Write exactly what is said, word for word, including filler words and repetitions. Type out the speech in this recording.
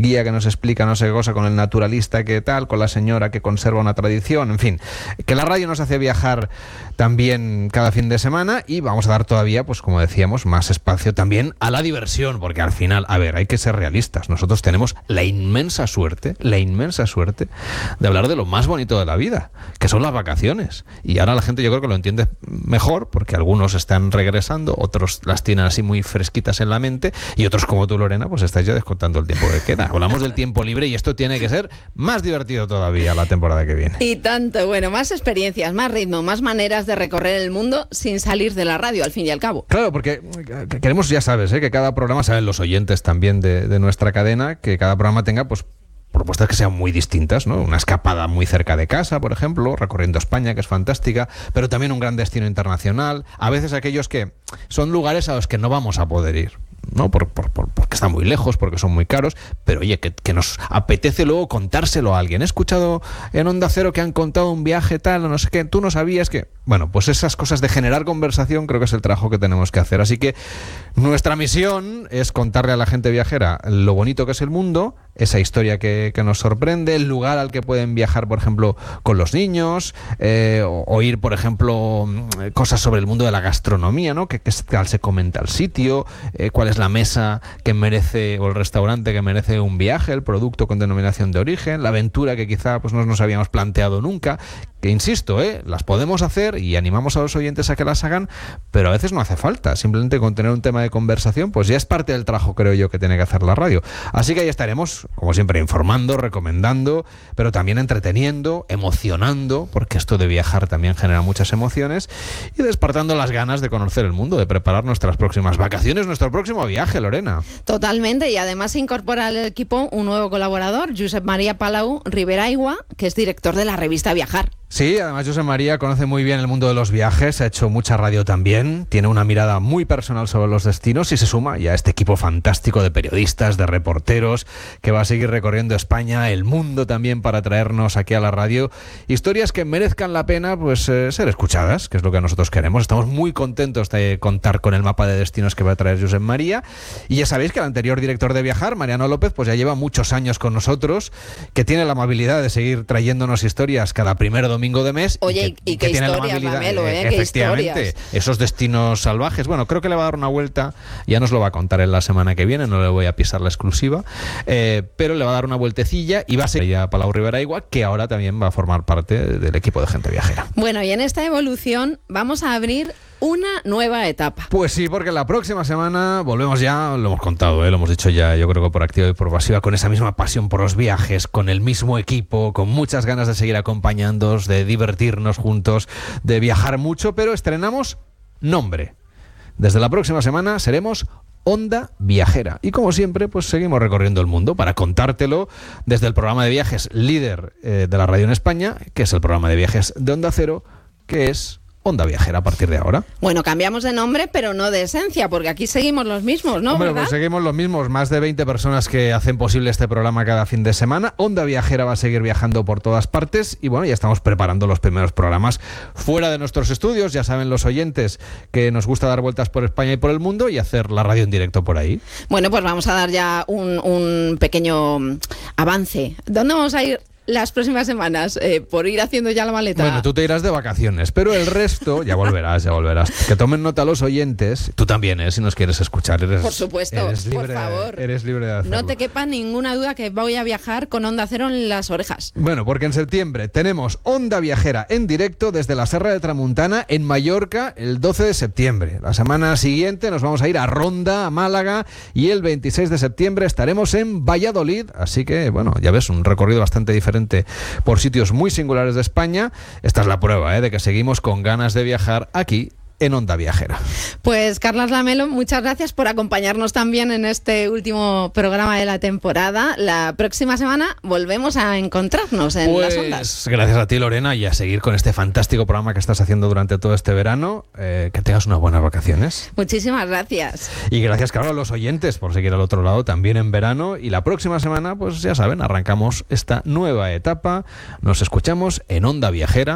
guía que nos explica no sé qué cosa, con el naturalista que tal, con la señora que conserva una tradición, en fin, que la radio nos hace viajar también cada fin de semana y vamos a dar todavía, pues como decíamos, más espacio también a la diversión, porque al final, a ver, hay que ser realistas. Nosotros tenemos la inmensa suerte, la inmensa suerte de hablar de lo más bonito de la vida, que son las vacaciones. Y ahora la gente yo creo que lo entiende mejor, porque algunos están regresando, otros las tienen así muy fresquitas en la mente, y otros como tú, Lorena, pues estáis ya descontando el tiempo que queda. Hablamos del tiempo libre y esto tiene que ser más divertido todavía la temporada que viene. Y tanto, bueno, más experiencias, más ritmo, más maneras de recorrer el mundo sin salir de la radio, al fin y al cabo. Claro, porque queremos, ya sabes, ¿eh? que cada programa, saben los oyentes también de, de nuestra cadena, que cada programa tenga pues propuestas que sean muy distintas, ¿no? Una escapada muy cerca de casa, por ejemplo, recorriendo España, que es fantástica, pero también un gran destino internacional, a veces aquellos que son lugares a los que no vamos a poder ir, ¿no? Por, por, por, porque están muy lejos, porque son muy caros, pero oye, que, que nos apetece luego contárselo a alguien. He escuchado en Onda Cero que han contado un viaje tal, o no sé qué, tú no sabías que... Bueno, pues esas cosas de generar conversación creo que es el trabajo que tenemos que hacer. Así que nuestra misión es contarle a la gente viajera lo bonito que es el mundo, esa historia que, que nos sorprende, el lugar al que pueden viajar, por ejemplo, con los niños, eh, o, o ir, por ejemplo, cosas sobre el mundo de la gastronomía, ¿no? ¿Qué, qué tal se comenta el sitio? Eh, ¿Cuál es la mesa que merece, o el restaurante que merece un viaje, el producto con denominación de origen, la aventura que quizá pues no nos habíamos planteado nunca? Que insisto, ¿eh? las podemos hacer y animamos a los oyentes a que las hagan, pero a veces no hace falta. Simplemente con tener un tema de conversación, pues ya es parte del trabajo, creo yo, que tiene que hacer la radio. Así que ahí estaremos, como siempre, informando, recomendando, pero también entreteniendo, emocionando, porque esto de viajar también genera muchas emociones, y despertando las ganas de conocer el mundo, de preparar nuestras próximas vacaciones, nuestro próximo viaje, Lorena. Totalmente, y además se incorpora al equipo un nuevo colaborador, Josep María Palau Riberaigua, que es director de la revista Viajar. Sí, además Josep María conoce muy bien el mundo de los viajes, ha hecho mucha radio también, tiene una mirada muy personal sobre los destinos y se suma ya a este equipo fantástico de periodistas, de reporteros, que va a seguir recorriendo España, el mundo también, para traernos aquí a la radio historias que merezcan la pena pues eh, ser escuchadas, que es lo que nosotros queremos. Estamos muy contentos de contar con el mapa de destinos que va a traer Josep María, y ya sabéis que el anterior director de Viajar, Mariano López, pues ya lleva muchos años con nosotros, que tiene la amabilidad de seguir trayéndonos historias cada primer domingo de mes. Oye, y que, y qué que historias, Lamelo, ¿eh? Qué efectivamente, historias. Esos destinos salvajes. Bueno, creo que le va a dar una vuelta, ya nos lo va a contar en la semana que viene, no le voy a pisar la exclusiva, eh, pero le va a dar una vueltecilla y va a ser ya Palau Riberaigua, que ahora también va a formar parte del equipo de Gente Viajera. Bueno, y en esta evolución vamos a abrir una nueva etapa. Pues sí, porque la próxima semana volvemos ya, lo hemos contado, ¿eh? Lo hemos dicho ya, yo creo que por activa y por pasiva, con esa misma pasión por los viajes, con el mismo equipo, con muchas ganas de seguir acompañándoos, de divertirnos juntos, de viajar mucho, pero estrenamos nombre. Desde la próxima semana seremos Onda Viajera. Y como siempre, pues seguimos recorriendo el mundo para contártelo desde el programa de viajes líder eh, de la radio en España, que es el programa de viajes de Onda Cero, que es Onda Viajera a partir de ahora. Bueno, cambiamos de nombre, pero no de esencia, porque aquí seguimos los mismos, ¿no? Hombre, ¿verdad? pues seguimos los mismos, más de veinte personas que hacen posible este programa cada fin de semana. Onda Viajera va a seguir viajando por todas partes y bueno, ya estamos preparando los primeros programas fuera de nuestros estudios. Ya saben los oyentes que nos gusta dar vueltas por España y por el mundo y hacer la radio en directo por ahí. Bueno, pues vamos a dar ya un, un pequeño avance. ¿Dónde vamos a ir las próximas semanas? Eh, por ir haciendo ya la maleta. Bueno, tú te irás de vacaciones, pero el resto, ya volverás, ya volverás. Que tomen nota los oyentes, tú también, ¿eh? Si nos quieres escuchar. Eres, por supuesto, eres libre, por favor. Eres libre de hacerlo. No te quepa ninguna duda que voy a viajar con Onda Cero en las orejas. Bueno, porque en septiembre tenemos Onda Viajera en directo desde la Serra de Tramuntana en Mallorca el doce de septiembre. La semana siguiente nos vamos a ir a Ronda, a Málaga, y el veintiséis de septiembre estaremos en Valladolid. Así que, bueno, ya ves, un recorrido bastante diferente por sitios muy singulares de España. Esta es la prueba, ¿eh? de que seguimos con ganas de viajar aquí en Onda Viajera. Pues Carlas Lamelo, muchas gracias por acompañarnos también en este último programa de la temporada. La próxima semana volvemos a encontrarnos en pues, las ondas. Gracias a ti, Lorena, y a seguir con este fantástico programa que estás haciendo durante todo este verano. Eh, que tengas unas buenas vacaciones. Muchísimas gracias. Y gracias, claro, a los oyentes por seguir al otro lado también en verano. Y la próxima semana, pues ya saben, arrancamos esta nueva etapa. Nos escuchamos en Onda Viajera.